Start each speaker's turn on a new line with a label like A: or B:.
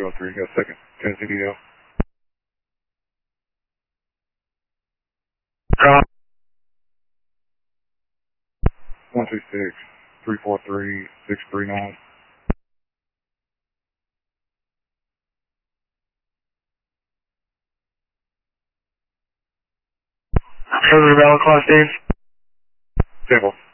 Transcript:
A: 303, got a second. Tennessee DL.
B: Drop.
A: 126-343-639.
B: Further valid class names.
A: Sample.